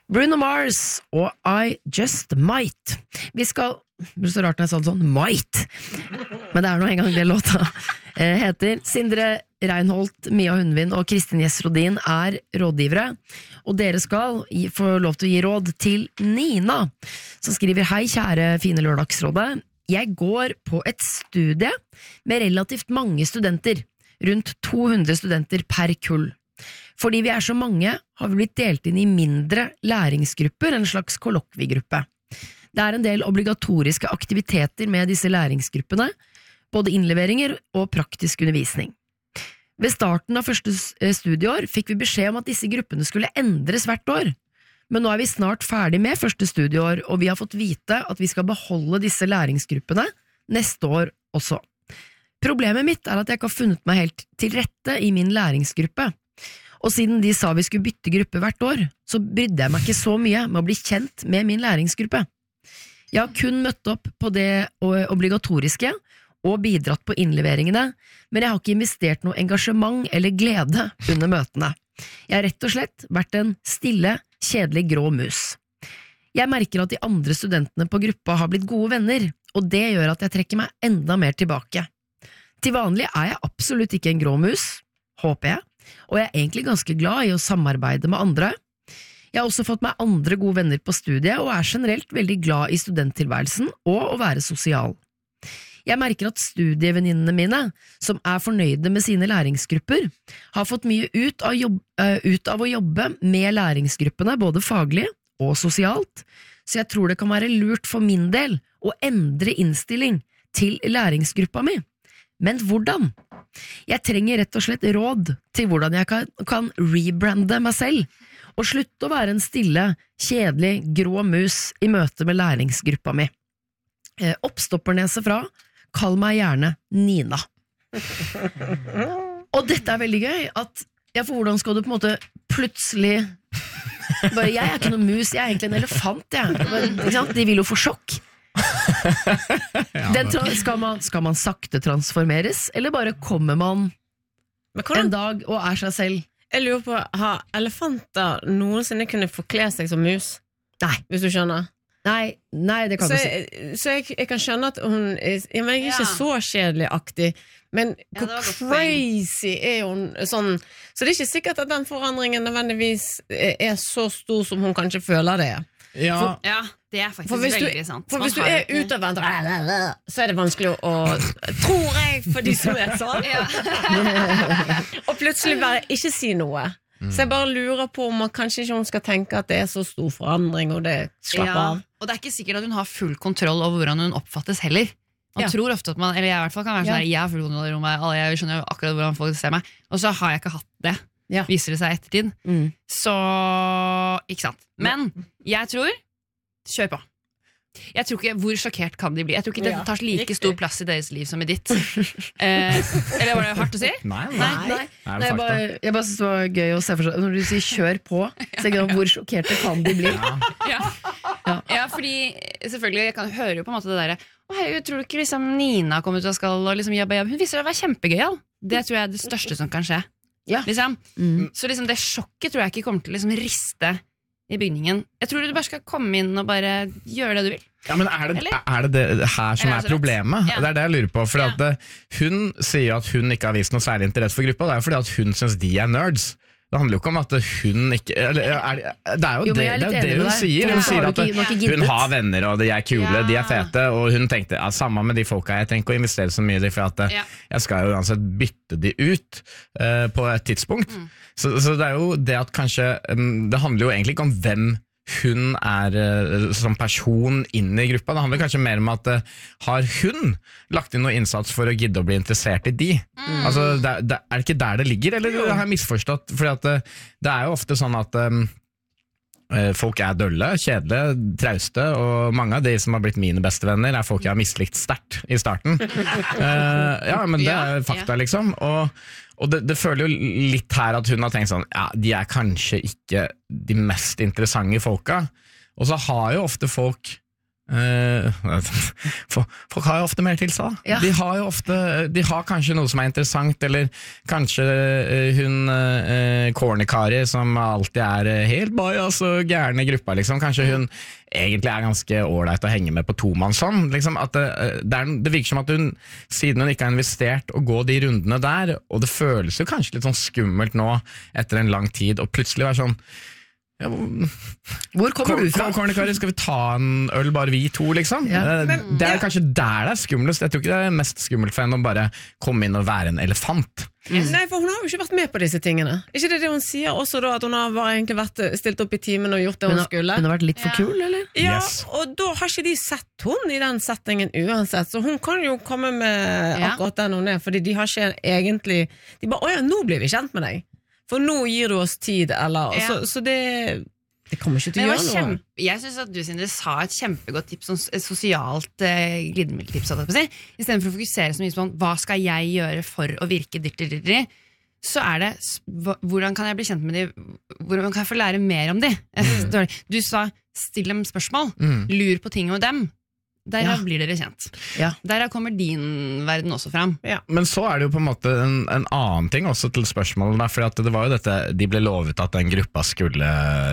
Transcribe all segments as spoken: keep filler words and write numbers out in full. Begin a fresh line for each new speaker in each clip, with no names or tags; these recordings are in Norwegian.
Bruno Mars og I Just Might. Vi skal, det er så rart når jeg sa det sånn, might, men det er nå en gang det låta eh, heter. Sindre Reinholdt, Mia Hundvin og Kristin Gjess Rodin er rådgivere, og dere skal gi, få lov til å gi råd til Nina, som skriver: Hei kjære fine lørdagsrådet, jeg går på et studie med relativt mange studenter, rundt to hundre studenter per kull. Fordi vi er så mange, har vi blitt delt inn i mindre læringsgrupper, en slags kollokviegruppe. Det er en del obligatoriske aktiviteter med disse læringsgruppene, både innleveringer og praktisk undervisning. Ved starten av første studieår fikk vi beskjed om at disse gruppene skulle endres hvert år, men nå er vi snart ferdig med første studieår, og vi har fått vite at vi skal beholde disse læringsgruppene neste år også. Problemet mitt er at jeg ikke har funnet meg helt til rette i min læringsgruppe, og siden de sa vi skulle bytte gruppe hvert år, så brydde jeg meg ikke så mye med å bli kjent med min læringsgruppe. Jeg har kun møtt opp på det obligatoriske og bidratt på innleveringene, men jeg har ikke investert noe engasjement eller glede under møtene. Jeg har rett og slett vært en stille, kjedelig grå mus. Jeg merker at de andre studentene på gruppa har blitt gode venner, og det gjør at jeg trekker meg enda mer tilbake. Til vanlig er jeg absolutt ikke en grå mus, håper jeg, og jeg er egentlig ganske glad i å samarbeide med andre. Jeg har også fått meg andre gode venner på studiet, og er generelt veldig glad i studenttilværelsen og å være sosial. Jeg merker at studievenninnene mine, som er fornøyde med sine læringsgrupper, har fått mye ut av, jobb, uh, ut av å jobbe med læringsgruppene, både faglig og sosialt, så jeg tror det kan være lurt for min del å endre innstilling til læringsgruppa mi. Men hvordan? Jeg trenger rett og slett råd til hvordan jeg kan, kan rebrande meg selv, og slutte å være en stille, kjedelig, grå mus i møte med læringsgruppa mi. Eh, oppstoppernese fra Kall meg gjerne Nina. Og dette er veldig gøy, at ja, for hvordan skal du på en måte plutselig bare, jeg er ikke noen mus, jeg er egentlig en elefant, jeg. Bare, ikke sant? De vil jo få sjokk. Den, skal, man, skal man sakte transformeres, eller bare kommer man en dag og er seg selv?
Jeg lurer på, har elefanter noensinne kunne forkle seg som mus?
Nei.
Hvis du skjønner?
Nei, nei, det kan
så
du si.
Jeg, så jeg, jeg kan skjønne at hun er, jeg mener ikke ja. Så kjedelig-aktig, men ja, hvor crazy er hun sånn, så det er ikke sikkert at den forandringen nødvendigvis er så stor som hun kanskje føler det.
Ja,
for, ja det er faktisk veldig
du,
sant.
For hvis du er ikke... utadvendt, så er det vanskelig å, tror jeg, for de som er sånn. Ja. Og plutselig bare ikke si noe. Mm. Så jeg bare lurer på om man kanskje ikke hun skal tenke at det er så stor forandring, og det slapper
ja.
av.
Og det er ikke sikkert at hun har full kontroll over hvordan hun oppfattes heller. Man ja. Tror ofte at man, eller jeg i hvert fall kan være sånn, ja. Jeg har full kontroll over meg, jeg skjønner jo akkurat hvordan folk ser meg, og så har jeg ikke hatt det. Ja. Viser det seg i ettertid. Mm. Så, ikke sant. Men jeg tror, kjør på. Jeg tror ikke, hvor sjokkert kan de bli? Jeg tror ikke det ja, tar like stor plass i deres liv som i ditt. eh, eller var det hardt å si?
Nei, nei, nei.
nei. nei jeg, bare, jeg bare synes det var gøy å se for seg. Når du sier kjør på, så tenker jeg hvor sjokkerte kan de bli?
Ja, ja. Ja. Ja, fordi selvfølgelig, jeg kan høre jo på en måte det der, å herregud, tror du ikke liksom Nina kommer ut og skal og liksom jobbe, jobbe? Hun viser å være kjempegøyal. Det tror jeg er det største som kan skje. Ja. Liksom. Mm. Så liksom det sjokket tror jeg ikke kommer til å liksom riste i bygningen. Jeg tror du bare skal komme inn og bare gjøre det du vil.
Ja, men er det, er det det her som er, er problemet? Ja. Det er det jeg lurer på. Fordi ja. at det, hun sier at hun ikke har vist noe særlig interesse for gruppa. Det er fordi at hun synes de er nerds. Det handler jo ikke om at hun ikke eller, er, Det er jo jo, det, det, er det hun sier. Hun sier at det, hun har venner, og de er kule, ja. De er fete. Og hun tenkte, ja, samme med de folka, jeg tenker å investere så mye i, for at ja. Jeg skal jo uansett bytte de ut uh, på et tidspunkt. Mm. Så, så det er jo det at kanskje um, det handler jo egentlig ikke om hvem hun er uh, som person inn i gruppa. Det handler kanskje mer om at uh, har hun lagt inn noe innsats for å gidde å bli interessert i de? Mm. Altså, det, det, er det ikke der det ligger, eller har jeg misforstått? Fordi at uh, det er jo ofte sånn at um, uh, folk er dølle, kjedelige, trauste, og mange av de som har blitt mine bestevenner er folk jeg har mislikt sterkt i starten. uh, ja, men det er fakta, liksom. Og Og det, det føler jo litt her at hun har tenkt sånn, ja, de er kanskje ikke de mest interessante folka. Og så har jo ofte folk Uh, folk har jo ofte mer til seg. Ja. De har jo ofte De har kanskje noe som er interessant, eller kanskje uh, hun uh, Corny-Kari som alltid er uh, helt bajas og gærne i gruppa, liksom. Kanskje hun egentlig er ganske ålreit å henge med på tomannshånd. Liksom, at det, det, er, det virker som at hun, siden hun ikke har investert å gå de rundene der, og det føles jo kanskje litt sånn skummelt nå etter en lang tid, og plutselig være sånn ja,
hvor kommer du fra?
Corny-Kari, skal vi ta en øl bare vi to, liksom? Ja. Men, det er ja. kanskje der det er skummelst. Jeg tror ikke det er mest skummelt for henne å bare komme inn og være en elefant.
Mm. Nei, for hun har jo ikke vært med på disse tingene. Ikke det det hun sier også da, at hun har egentlig vært stilt opp i timen og gjort det hun, hun skulle?
Hun har vært litt for kul, eller?
Ja,
yes.
Og da har ikke de sett hun i den settingen uansett, så hun kan jo komme med ja. akkurat den hun er, fordi de har ikke egentlig, de bare, åja, nå blir vi kjent med deg. For nå gir du oss tid, eller, ja. så, så det, det kommer ikke til å gjøre noe.
Kjempe, jeg synes at du, Sindre, sa et kjempegodt tips, sånn sosialt eh, glidemiddeltips, si. I stedet for å fokusere så mye på hva skal jeg gjøre for å virke dirty-dirty, så er det hvordan kan jeg bli kjent med dem, hvordan kan jeg få lære mer om dem. Mm. Du sa still dem spørsmål, mm. lur på ting om dem. Der ja. blir dere kjent. Ja. Der kommer din verden også fram. Ja.
Men så er det jo på en måte en, en annen ting også til spørsmålene, for at det var jo dette, de ble lovet at den gruppa skulle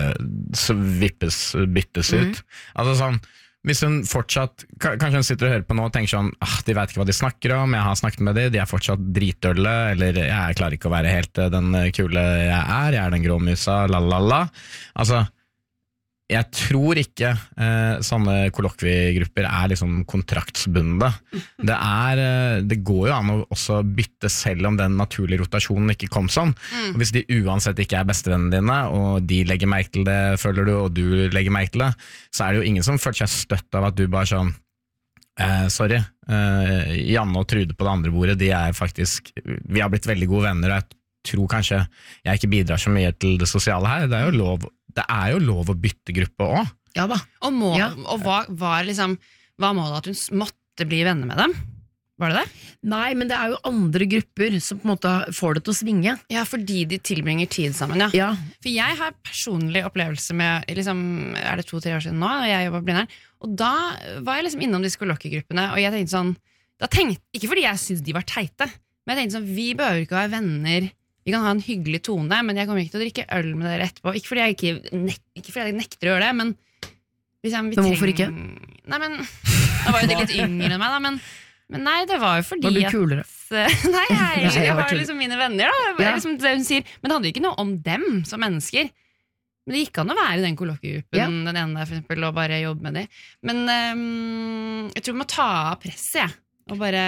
vippes, byttes ut. Mm. Altså sånn, hvis hun fortsatt, kanskje hun sitter og hører på nå og tenker sånn, ah, de vet ikke hva de snakker om, jeg har snakket med dem, de er fortsatt dritølle, eller jeg klarer ikke å være helt den kule jeg er, jeg er den grå musa, lalala. Altså, jeg tror ikke eh, sånne kollokviegrupper er liksom kontraktsbundne. Det, er, eh, det går jo an å også bytte selv om den naturlige rotasjonen ikke kom sånn. Mm. Hvis de uansett ikke er bestevennene dine, og de legger merke til det, føler du, og du legger merke til det, så er det jo ingen som føler seg støtt av at du bare sånn eh, sorry, eh, Janne og Trude på det andre bordet, de er faktisk, vi har blitt veldig gode venner, og jeg tror kanskje jeg ikke bidrar så mye til det sosiale her. Det er jo lov Det er jo lov å bytte gruppe også.
Ja da.
Og, må, ja. og hva var liksom, hva målet at hun måtte bli venner med dem? Var det det?
Nei, men det er jo andre grupper som på en måte får det til å svinge.
Ja, fordi de tilbringer tid sammen, ja.
ja.
For jeg har personlig opplevelse med, liksom, er det to-tre år siden nå, og jeg jobbet på Blindern, og da var jeg liksom innom disse kollokviegruppene, og jeg tenkte sånn, da tenkte, ikke fordi jeg syntes de var teite, men jeg tenkte sånn, vi behøver ikke være venner. Vi kan ha en hyggelig tone, men jeg kommer ikke til å drikke øl med dere etterpå. Ikke fordi jeg, ikke nek ikke fordi jeg nekter å gjøre det, men liksom, vi
Men hvorfor ikke?
Nei, men da var jo de litt yngre enn meg, da, men, men nei, det var jo fordi
var du kulere?
At Nei, jeg, jeg, jeg var liksom mine venner, da. Ja. Liksom det hun sier. Men det handler ikke noe om dem som mennesker. Men det gikk an å være i den kollokviegruppen, ja. den ene der, for eksempel, og bare jobbe med dem. Men um, jeg tror vi må ta av presset, jeg. Og bare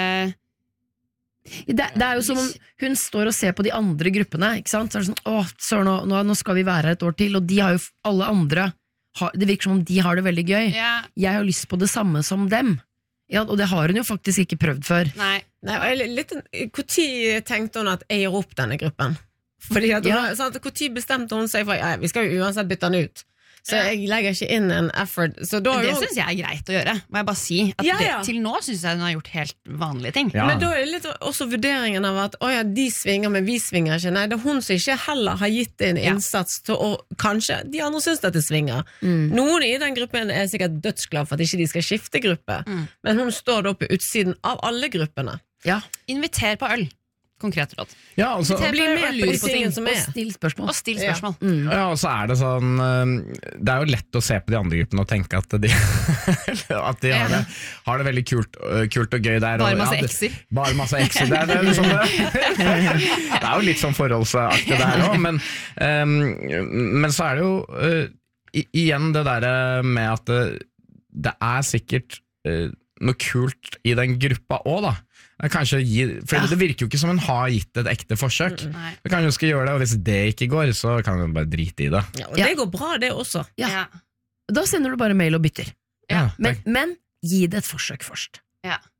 Det, det er jo som om hun står og ser på de andre gruppene, ikke sant? Så er det sånn, åh, så nå, nå skal vi være her et år til, og de har jo, alle andre har, det virker som om de har det veldig gøy.
Ja.
Jeg har lyst på det samme som dem. Ja, og det har hun jo faktisk ikke prøvd før.
Nei, Nei litt, hvor tid tenkte hun at jeg gir opp denne gruppen? Fordi at hun, ja. sånn, hvor tid bestemte hun seg for, ja, vi skal jo uansett bytte den ut. Så jeg legger ikke inn en effort. Så da
det
jo...
synes jeg er greit å gjøre, må jeg bare si. At
ja, ja.
Det, til nå synes jeg hun har gjort helt vanlige ting.
Ja. Men da er det litt også vurderingen av at åja, de svinger, men vi svinger ikke. Nei, det er hun som ikke heller har gitt en innsats til å, kanskje, de andre synes at det svinger. Mm. Noen i den gruppen er sikkert dødsglad for at ikke de skal skifte gruppe, mm. men hun står da på utsiden av alle gruppene.
Ja.
Inviter på øl. Konkret råd.
Ja, altså,
bli med på, på ting som er.
Og still spørsmål.
Og still spørsmål.
Ja. Mm. Ja, og så er det sånn, det er jo lett å se på de andre gruppene og tenke at de, at de har, det, har det veldig kult, kult og gøy der.
Bare
og,
masse
ja,
ekser.
Bare masse ekser. Det er, det, liksom det. Det er jo litt sånn forholdsaktig der også, men, um, men så er det jo uh, igjen det der med at det, det er sikkert uh, noe kult i den gruppa også da. Kanskje gi, for ja. Det virker jo ikke som hun har gitt et ekte forsøk. Mm, kanskje hun skal gjøre det, og hvis det ikke går, så kan hun bare drite i det.
Ja, og det går bra, det også.
Ja. Ja. Da sender du bare mail og bytter.
Ja,
men, men gi det et forsøk først.
Ja.